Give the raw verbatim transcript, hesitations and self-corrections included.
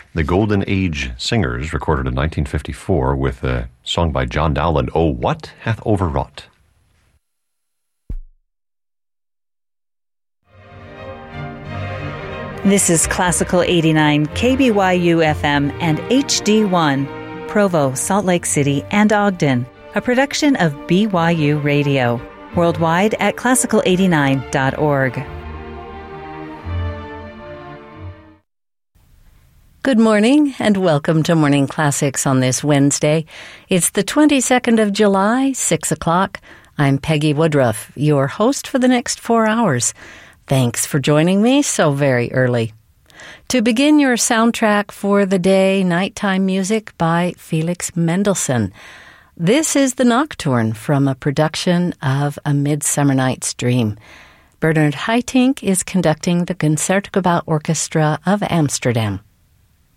The Golden Age Singers, recorded in nineteen fifty-four with a song by John Dowland, "Oh, What Hath Overwrought?" This is Classical eighty-nine, K B Y U F M and H D one, Provo, Salt Lake City, and Ogden, a production of B Y U Radio, worldwide at classical eighty-nine dot org. Good morning and welcome to Morning Classics on this Wednesday. It's the twenty-second of July, six o'clock. I'm Peggy Woodruff, your host for the next four hours. Thanks for joining me so very early. To begin your soundtrack for the day, nighttime music by Felix Mendelssohn. This is the Nocturne from a production of A Midsummer Night's Dream. Bernard Haitink is conducting the Concertgebouw Orchestra of Amsterdam.